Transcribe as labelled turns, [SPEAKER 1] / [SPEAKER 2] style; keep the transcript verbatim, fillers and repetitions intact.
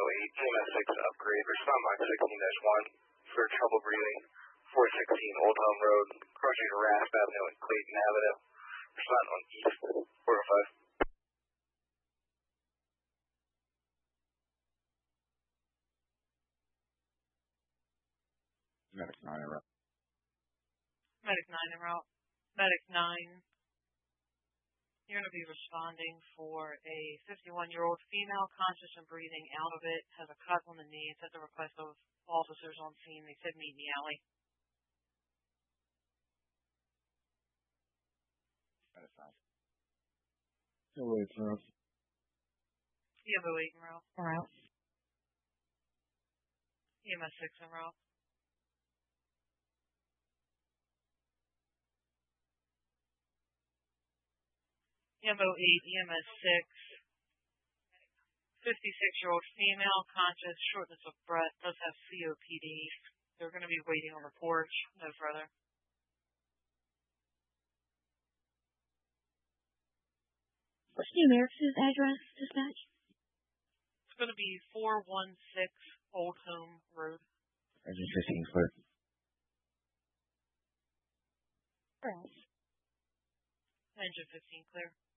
[SPEAKER 1] eight, E M S six upgrade, respond line sixteen dash one for trouble breathing, four sixteen Old Home Road, crossing to Rasp Avenue and Clayton Avenue, respond on east, four oh five.
[SPEAKER 2] Medic nine en route.
[SPEAKER 3] Medic nine en route. Medic nine, you're going to be responding for a fifty-one-year-old female, conscious and breathing out of it, has a cut on the knee. It's at the request of officers on scene. They said meet in the alley.
[SPEAKER 2] Medic five. Oh, wait, sir.
[SPEAKER 3] E M O eight en route.
[SPEAKER 4] En route.
[SPEAKER 3] E M S six en route. E M O eight, E M S six, fifty-six-year-old female, conscious, shortness of breath, does have C O P D. They're going to be waiting on the porch, no further.
[SPEAKER 4] What's the America's address, dispatch?
[SPEAKER 3] It's going to be four one six Old Home Road.
[SPEAKER 2] Engine fifteen clear.
[SPEAKER 4] Where else?
[SPEAKER 3] Engine fifteen clear.